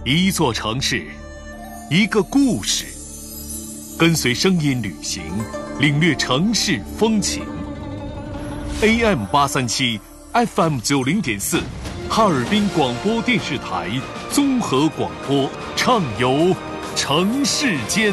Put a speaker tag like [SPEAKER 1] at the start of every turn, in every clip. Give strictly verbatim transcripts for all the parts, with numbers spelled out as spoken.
[SPEAKER 1] 一座城市，一个故事，跟随声音旅行，领略城市风情。A M 八三七 F M 九零点四，哈尔滨广播电视台综合广播，畅游城市间。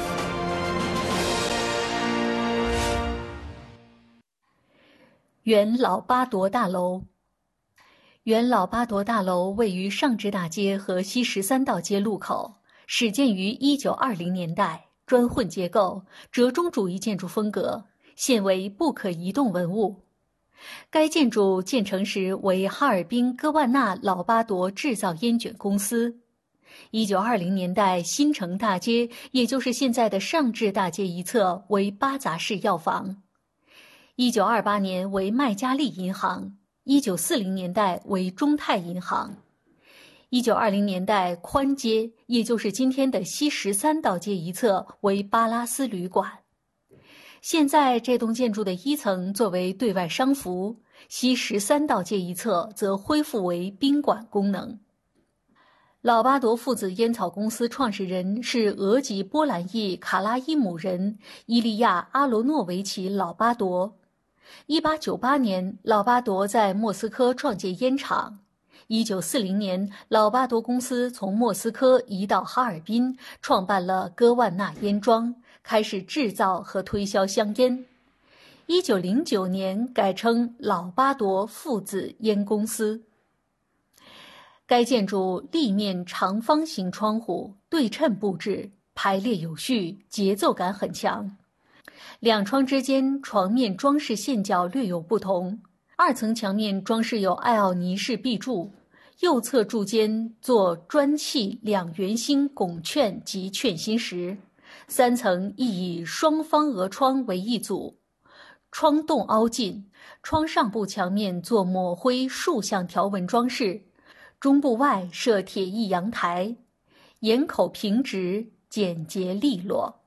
[SPEAKER 2] 原老八铎大楼。原老八铎大楼位于上至大街和西十三道街路口，始建于一九二零年代，砖混结构，折中主义建筑风格，现为不可移动文物。该建筑建成时为哈尔滨戈万纳老八铎制造烟卷公司。一九二零年代新城大街，也就是现在的上至大街一侧为八杂式药房。一九二八年为麦加利银行，一九四零年代为中泰银行。一九二零年代宽街，也就是今天的西十三道街一侧为巴拉斯旅馆。现在这栋建筑的一层作为对外商服，西十三道街一侧则恢复为宾馆功能。老八铎父子烟草公司创始人是俄籍波兰裔卡拉伊姆人伊利亚·阿罗诺维奇·老巴铎。一八九八年，老巴铎在莫斯科创建烟厂。一九四零年，老巴铎公司从莫斯科移到哈尔滨，创办了戈万纳烟庄，开始制造和推销香烟。一九零九年改称老巴铎父子烟公司。该建筑立面长方形窗户，对称布置，排列有序，节奏感很强。两窗之间床面装饰线脚略有不同，二层墙面装饰有艾奥尼式壁柱，右侧柱间做砖砌两圆心拱券及券心石，三层亦以双方额窗为一组，窗洞凹进，窗上部墙面做抹灰竖向条纹装饰，中部外设铁艺阳台，檐口平直，简洁利落。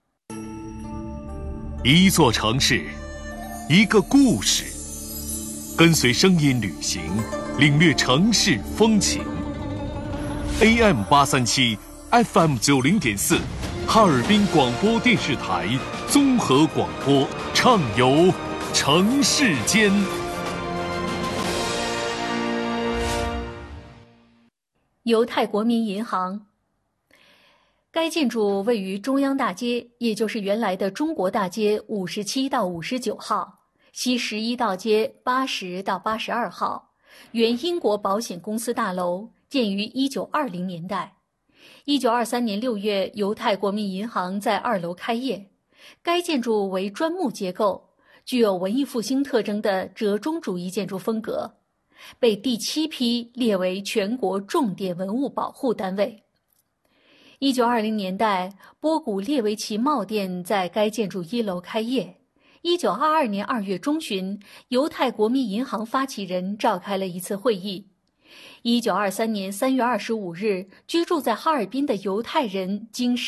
[SPEAKER 1] 一座城市，一个故事，跟随声音旅行，领略城市风情。A M 八三七 F M 九零点四，哈尔滨广播电视台综合广播，畅游城市间。
[SPEAKER 2] 犹太国民银行。该建筑位于中央大街，也就是原来的中国大街五十七到五十九号，西十一道街八十到八十二号，原英国保险公司大楼，建于一九二零年代。一九二三年六月，犹太国民银行在二楼开业。该建筑为砖木结构，具有文艺复兴特征的折中主义建筑风格，被第七批列为全国重点文物保护单位。一九二零年代，波古列维奇帽店在该建筑一楼开业。一九二二年二月中旬，犹太国民银行发起人召开了一次会议。一九二三年三月二十五日，居住在哈尔滨的犹太人经